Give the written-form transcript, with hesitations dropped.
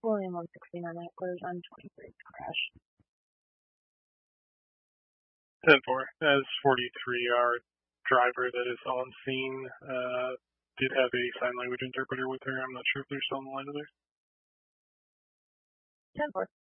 William 169 Antlers on 23 crash. 10-4. As 43, our driver that is on scene did have a sign language interpreter with her. I'm not sure if they're still on the line with her. 10-4.